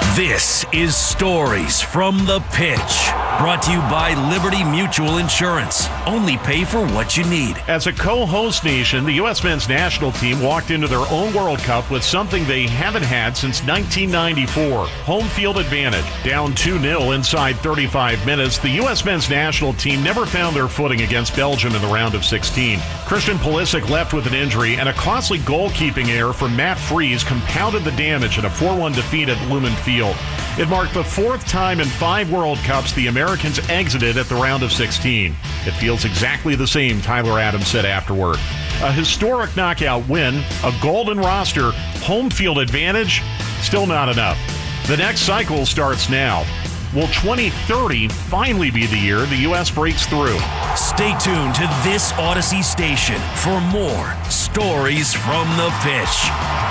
This is Stories from the Pitch, brought to you by Liberty Mutual Insurance. Only pay for what you need. As a co-host nation, the U.S. men's national team walked into their own World Cup with something they haven't had since 1994, home field advantage. Down 2-0 inside 35 minutes, the U.S. men's national team never found their footing against Belgium in the round of 16. Christian Pulisic left with an injury, and a costly goalkeeping error from Matt Freese compounded the damage in a 4-1 defeat at Lumen Field. It marked the fourth time in 5 World Cups the Americans exited at the round of 16. It feels exactly the same, Tyler Adams said afterward. A historic knockout win, a golden roster, home field advantage, still not enough. The next cycle starts now. Will 2030 finally be the year the U.S. breaks through? Stay tuned to this Odyssey station for more Stories from the Pitch.